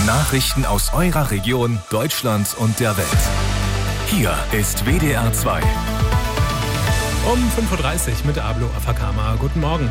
Nachrichten aus eurer Region, Deutschland und der Welt. Hier ist WDR 2. Um 5.30 Uhr mit Ablo Afakama. Guten Morgen.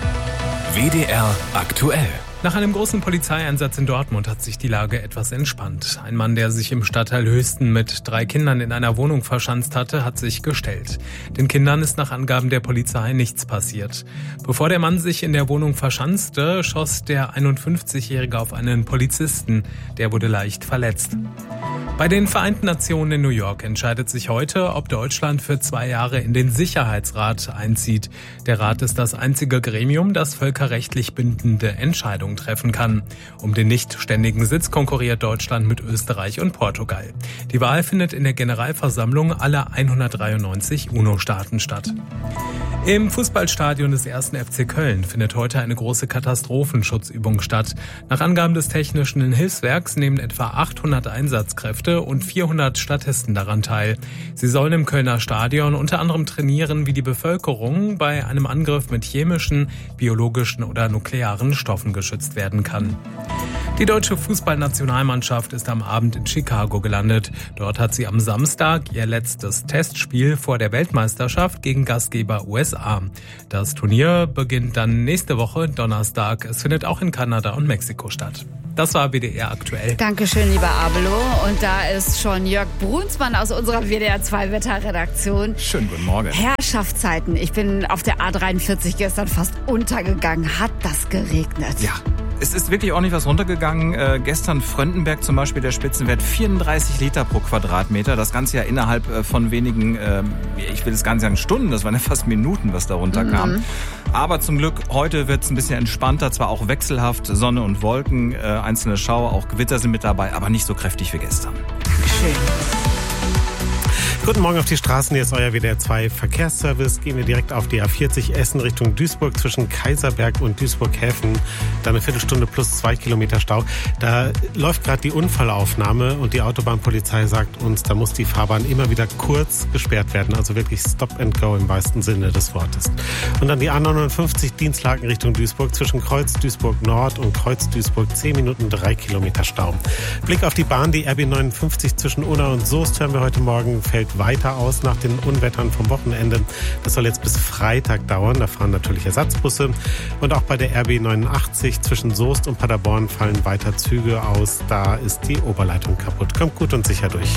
WDR aktuell. Nach einem großen Polizeieinsatz in Dortmund hat sich die Lage etwas entspannt. Ein Mann, der sich im Stadtteil Höchsten mit 3 Kindern in einer Wohnung verschanzt hatte, hat sich gestellt. Den Kindern ist nach Angaben der Polizei nichts passiert. Bevor der Mann sich in der Wohnung verschanzte, schoss der 51-Jährige auf einen Polizisten. Der wurde leicht verletzt. Bei den Vereinten Nationen in New York entscheidet sich heute, ob Deutschland für 2 Jahre in den Sicherheitsrat einzieht. Der Rat ist das einzige Gremium, das völkerrechtlich bindende Entscheidungen treffen kann. Um den nicht ständigen Sitz konkurriert Deutschland mit Österreich und Portugal. Die Wahl findet in der Generalversammlung aller 193 UNO-Staaten statt. Im Fußballstadion des 1. FC Köln findet heute eine große Katastrophenschutzübung statt. Nach Angaben des Technischen Hilfswerks nehmen etwa 800 Einsatzkräfte und 400 Statisten daran teil. Sie sollen im Kölner Stadion unter anderem trainieren, wie die Bevölkerung bei einem Angriff mit chemischen, biologischen oder nuklearen Stoffen geschützt werden kann. Die deutsche Fußballnationalmannschaft ist am Abend in Chicago gelandet. Dort hat sie am Samstag ihr letztes Testspiel vor der Weltmeisterschaft gegen Gastgeber USA. Das Turnier beginnt dann nächste Woche Donnerstag. Es findet auch in Kanada und Mexiko statt. Das war WDR aktuell. Dankeschön, lieber Abelo. Und da ist schon Jörg Brunsmann aus unserer WDR 2 Wetterredaktion. Schönen guten Morgen. Herrschaftszeiten. Ich bin auf der A43 gestern fast untergegangen. Hat das geregnet? Ja. Es ist wirklich auch nicht was runtergegangen. Gestern Fröndenberg zum Beispiel, der Spitzenwert 34 Liter pro Quadratmeter. Das Ganze ja innerhalb von wenigen, ich will es gar nicht sagen Stunden, das waren ja fast Minuten, was da runterkam. Aber zum Glück, heute wird es ein bisschen entspannter, zwar auch wechselhaft, Sonne und Wolken, einzelne Schauer, auch Gewitter sind mit dabei, aber nicht so kräftig wie gestern. Dankeschön. Guten Morgen auf die Straßen, hier ist euer WDR 2 Verkehrsservice. Gehen wir direkt auf die A40 Essen Richtung Duisburg zwischen Kaiserberg und Duisburg-Häfen. Da eine Viertelstunde plus 2 Kilometer Stau. Da läuft gerade die Unfallaufnahme und die Autobahnpolizei sagt uns, da muss die Fahrbahn immer wieder kurz gesperrt werden. Also wirklich Stop and Go im wahrsten Sinne des Wortes. Und dann die A59 Dienstlaken Richtung Duisburg zwischen Kreuz Duisburg Nord und Kreuz Duisburg 10 Minuten 3 Kilometer Stau. Blick auf die Bahn, die RB 59 zwischen Unna und Soest hören wir heute Morgen, fällt weiter aus nach den Unwettern vom Wochenende. Das soll jetzt bis Freitag dauern. Da fahren natürlich Ersatzbusse. Und auch bei der RB 89 zwischen Soest und Paderborn fallen weiter Züge aus. Da ist die Oberleitung kaputt. Kommt gut und sicher durch.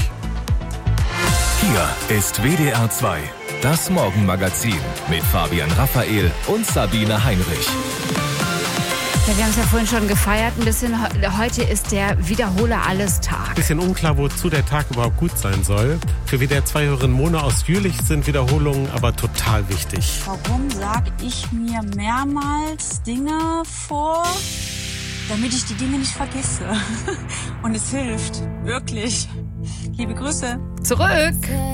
Hier ist WDR 2, das Morgenmagazin mit Fabian Raphael und Sabine Heinrich. Ja, wir haben es ja vorhin schon gefeiert ein bisschen. Heute ist der Wiederhole-Alles-Tag. Bisschen unklar, wozu der Tag überhaupt gut sein soll. Für WDR 2-Hörerin Mona aus Jülich sind Wiederholungen aber total wichtig. Warum sage ich mir mehrmals Dinge vor, damit ich die Dinge nicht vergesse? Und es hilft, wirklich. Liebe Grüße. Zurück.